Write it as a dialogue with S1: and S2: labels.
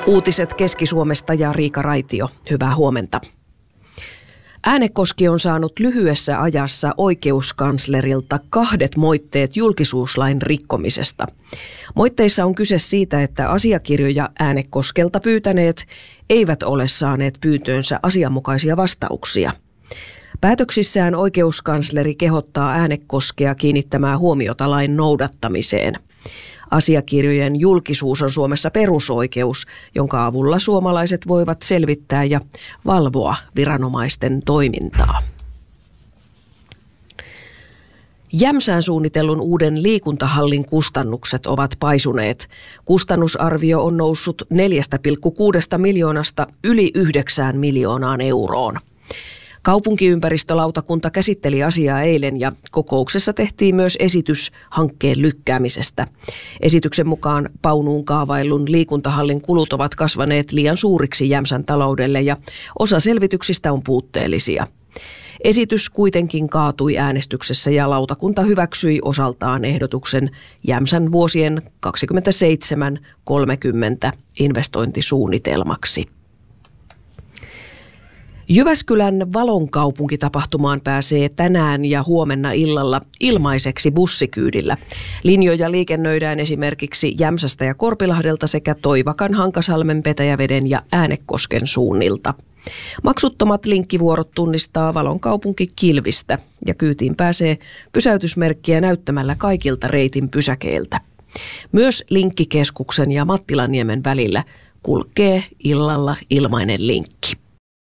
S1: Uutiset Keski-Suomesta ja Riika Raitio. Hyvää huomenta. Äänekoski on saanut lyhyessä ajassa oikeuskanslerilta 2 moitteet julkisuuslain rikkomisesta. Moitteissa on kyse siitä, että asiakirjoja Äänekoskelta pyytäneet eivät ole saaneet pyyntöönsä asianmukaisia vastauksia. Päätöksissään oikeuskansleri kehottaa Äänekoskea kiinnittämään huomiota lain noudattamiseen. Asiakirjojen julkisuus on Suomessa perusoikeus, jonka avulla suomalaiset voivat selvittää ja valvoa viranomaisten toimintaa. Jämsään suunnitellun uuden liikuntahallin kustannukset ovat paisuneet. Kustannusarvio on noussut 4,6 miljoonasta yli 9 miljoonaan euroon. Kaupunkiympäristölautakunta käsitteli asiaa eilen ja kokouksessa tehtiin myös esitys hankkeen lykkäämisestä. Esityksen mukaan Paunuun kaavaillun liikuntahallin kulut ovat kasvaneet liian suuriksi Jämsän taloudelle ja osa selvityksistä on puutteellisia. Esitys kuitenkin kaatui äänestyksessä ja lautakunta hyväksyi osaltaan ehdotuksen Jämsän vuosien 27-30 investointisuunnitelmaksi. Jyväskylän Valonkaupunki-tapahtumaan pääsee tänään ja huomenna illalla ilmaiseksi bussikyydillä. Linjoja liikennöidään esimerkiksi Jämsästä ja Korpilahdelta sekä Toivakan, Hankasalmen, Petäjäveden ja Äänekosken suunnilta. Maksuttomat linkkivuorot tunnistaa Valonkaupunki Kilvistä ja kyytiin pääsee pysäytysmerkkiä näyttämällä kaikilta reitin pysäkeiltä. Myös Linkkikeskuksen ja Mattilaniemen välillä kulkee illalla ilmainen linkki.